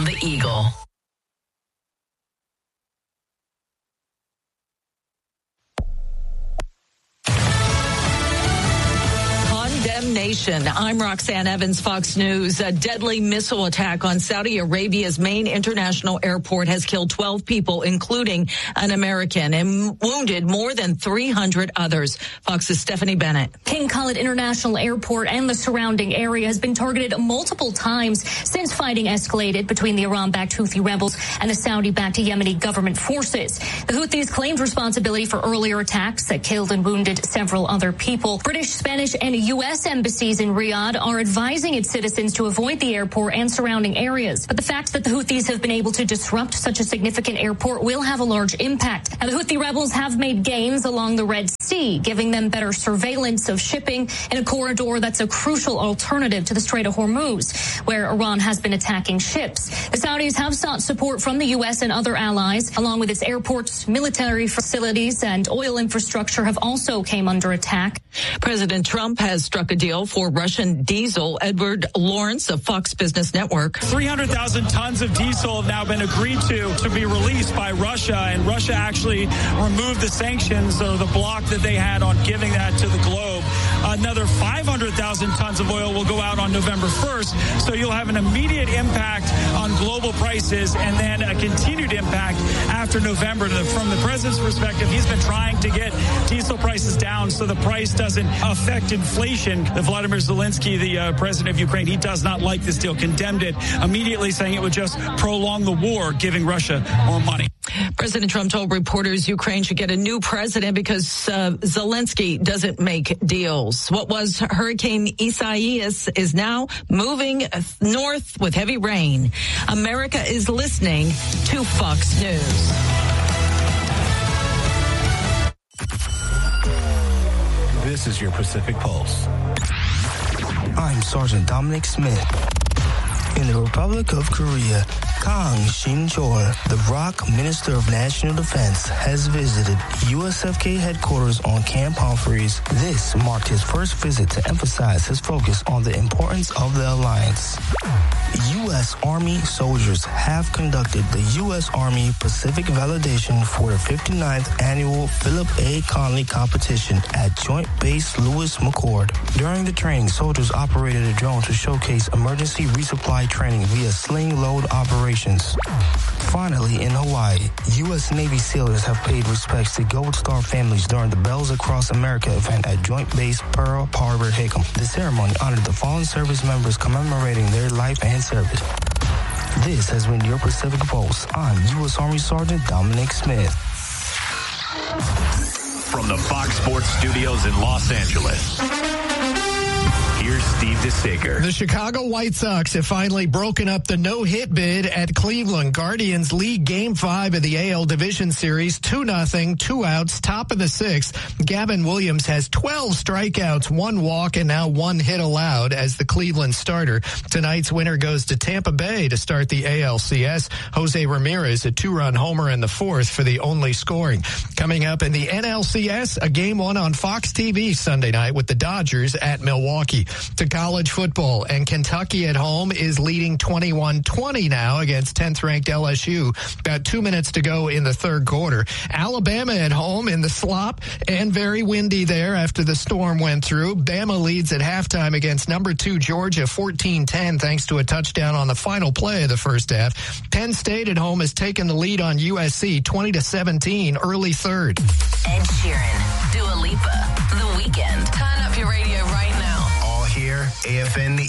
from the Eagle. Nation. I'm Roxanne Evans, Fox News. A deadly missile attack on Saudi Arabia's main international airport has killed 12 people, including an American, and wounded more than 300 others. Fox's Stephanie Bennett. King Khalid International Airport and the surrounding area has been targeted multiple times since fighting escalated between the Iran-backed Houthi rebels and the Saudi-backed Yemeni government forces. The Houthis claimed responsibility for earlier attacks that killed and wounded several other people. British, Spanish, and U.S. embassies in Riyadh are advising its citizens to avoid the airport and surrounding areas. But the fact that the Houthis have been able to disrupt such a significant airport will have a large impact. Now, the Houthi rebels have made gains along the Red Sea, giving them better surveillance of shipping in a corridor that's a crucial alternative to the Strait of Hormuz, where Iran has been attacking ships. The Saudis have sought support from the U.S. and other allies, along with its airports, military facilities, and oil infrastructure have also came under attack. President Trump has struck a deal for Russian diesel. Edward Lawrence of Fox Business Network. 300,000 tons of diesel have now been agreed to be released by Russia, and Russia actually removed the sanctions or the block that they had on giving that to the globe. Another 500,000 tons of oil will go out on November 1st, so you'll have an immediate impact on global prices and then a continued impact after November. From the president's perspective, he's been trying to get diesel prices down so the price doesn't affect inflation. Vladimir Zelensky, the president of Ukraine, he does not like this deal, condemned it immediately, saying it would just prolong the war, giving Russia more money. President Trump told reporters Ukraine should get a new president because Zelensky doesn't make deals. What was Hurricane Isaias is now moving north with heavy rain. America is listening to Fox News. This is your Pacific Pulse. I'm Sergeant Dominic Smith. In the Republic of Korea, Kang Shin-chol, the ROK Minister of National Defense, has visited USFK headquarters on Camp Humphreys. This marked his first visit to emphasize his focus on the importance of the alliance. U.S. Army soldiers have conducted the U.S. Army Pacific Validation for the 59th Annual Philip A. Conley Competition at Joint Base Lewis McChord. During the training, soldiers operated a drone to showcase emergency resupply training via sling load operations. Finally, in Hawaii, U.S. Navy sailors have paid respects to Gold Star families during the Bells Across America event at Joint Base Pearl Harbor Hickam. The ceremony honored the fallen service members commemorating their life and service. This has been your Pacific Pulse. I'm U.S. Army Sergeant Dominic Smith. From the Fox Sports Studios in Los Angeles, here's Steve DeSager. The Chicago White Sox have finally broken up the no-hit bid at Cleveland. Guardians lead Game 5 of the AL Division Series 2-0, 2 outs, top of the 6th. Gavin Williams has 12 strikeouts, 1 walk, and now 1 hit allowed as the Cleveland starter. Tonight's winner goes to Tampa Bay to start the ALCS. Jose Ramirez, a 2-run homer in the 4th for the only scoring. Coming up in the NLCS, a Game 1 on Fox TV Sunday night with the Dodgers at Milwaukee. To college football, and Kentucky at home is leading 21-20 now against 10th-ranked LSU. About 2 minutes to go in the third quarter. Alabama at home in the slop and very windy there after the storm went through. Bama leads at halftime against number 2 Georgia 14-10 thanks to a touchdown on the final play of the first half. Penn State at home has taken the lead on USC 20-17 early third. Ed Sheeran, Dua Lipa, The Weeknd. Turn up your radio right now. All here, AFN The